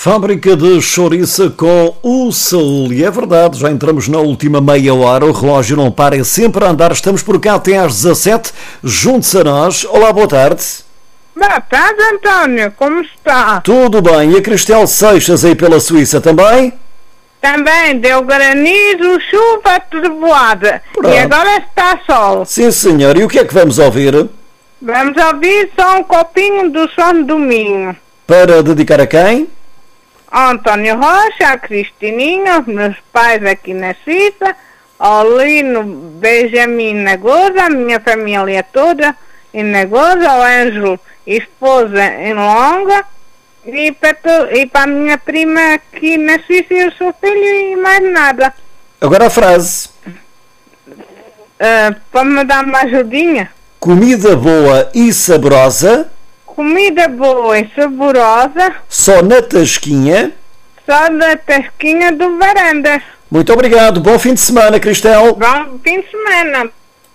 Fábrica de chouriça com o Saúl. E é verdade, já entramos na última meia hora, o relógio não para, é sempre a andar. Estamos por cá até às 17, juntos a nós. Olá, boa tarde. Boa tarde, António, como está? Tudo bem, e a Cristel Seixas aí pela Suíça também? Também deu granizo, chuva, trovoada. Pronto. E agora está sol. Sim, senhor. E o que é que vamos ouvir? Vamos ouvir só um copinho do som do Minho. Para dedicar a quem? Ao António Rocha, a Cristininha, os meus pais aqui na Suíça, ao Lino, Benjamin Nagosa, a minha família toda em Nagosa, ao Ângelo, esposa em Longa, e para a minha prima aqui na Suíça, eu sou filho e mais nada. Agora a frase. Pode me dar uma ajudinha? Comida boa e saborosa, Comida boa e saborosa, só na tasquinha. só da tasquinha do Varandas. Muito obrigado. Bom fim de semana, Cristel. Bom fim de semana.